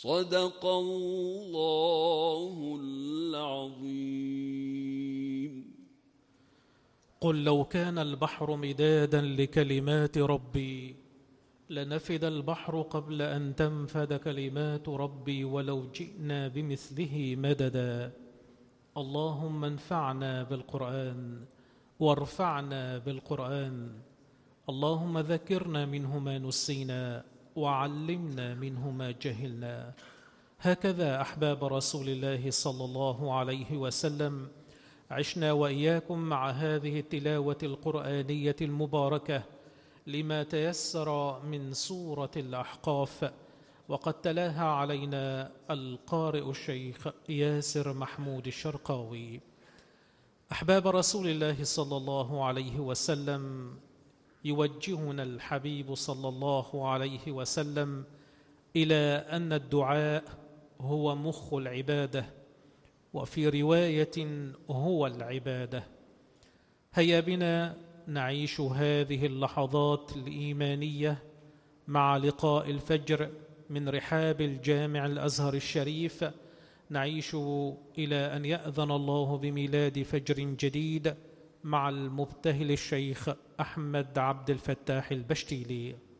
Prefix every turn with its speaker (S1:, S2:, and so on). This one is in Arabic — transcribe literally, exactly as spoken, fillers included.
S1: صدق الله العظيم.
S2: قل لو كان البحر مدادا لكلمات ربي لنفد البحر قبل أن تنفد كلمات ربي ولو جئنا بمثله مددا. اللهم انفعنا بالقرآن وارفعنا بالقرآن. اللهم ذكرنا منه ما نسينا وعلمنا منه ما جهلنا. هكذا أحباب رسول الله صلى الله عليه وسلم عشنا وإياكم مع هذه التلاوة القرآنية المباركة لما تيسر من سورة الأحقاف، وقد تلاها علينا القارئ الشيخ ياسر محمود الشرقاوي. أحباب رسول الله صلى الله عليه وسلم، يوجهنا الحبيب صلى الله عليه وسلم إلى أن الدعاء هو مخ العبادة، وفي رواية هو العبادة. هيا بنا نعيش هذه اللحظات الإيمانية مع لقاء الفجر من رحاب الجامع الأزهر الشريف، نعيش إلى أن يأذن الله بميلاد فجر جديد مع المبتهل الشيخ أحمد عبد الفتاح البشتيلي.